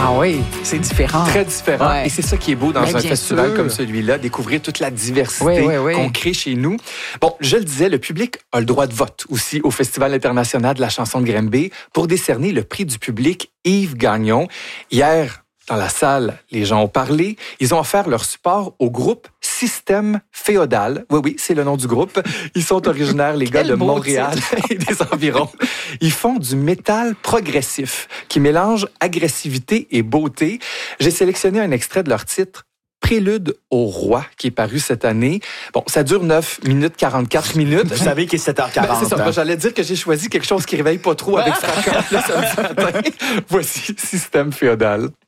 Ah oui, c'est différent. Très différent. Ouais. Et c'est ça qui est beau dans Mais un bien festival sûr. comme celui-là, découvrir toute la diversité qu'on crée chez nous. Bon, je le disais, le public a le droit de vote aussi au Festival international de la chanson de Granby pour décerner le prix du public Yves Gagnon. Hier, dans la salle, les gens ont parlé. Ils ont offert leur support au groupe Système Féodal. Oui, c'est le nom du groupe. Ils sont originaires, les gars de Montréal et des environs. Ils font du métal progressif qui mélange agressivité et beauté. J'ai sélectionné un extrait de leur titre Prélude au roi, qui est paru cette année. Bon, ça dure 9 minutes 44 minutes. Vous savez qu'il est 7h40. C'est ça. Moi, j'allais dire que j'ai choisi quelque chose qui réveille pas trop avec fracas le samedi matin. Voici Système Féodal.